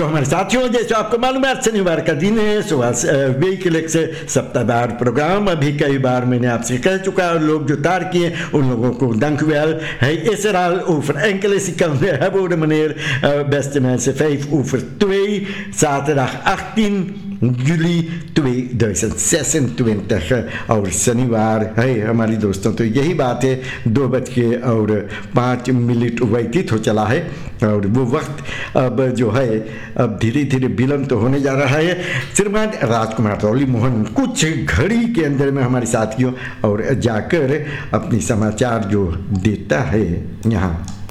तो हमारे साथियों, जैसे आपको मालूम है शनिवार का दिन है, वीक से सप्ताहवार प्रोग्राम अभी कई बार मैंने आपसे कह चुका है। लोग जो तार किए उन लोगों को dankjewel. Hij is er al over enkele seconden hebben we meneer, beste mensen. 5:02, zaterdag 18 juli 2026 और शनिवार है हमारी दोस्तों। तो यही बात है, 2:05 व्यतीत हो चला है और वो वक्त अब जो है अब धीरे धीरे विलंब तो होने जा रहा है। श्रीमान राजकुमार तौली मोहन कुछ घड़ी के अंदर में हमारे साथियों और जाकर अपनी समाचार जो देता है यहाँ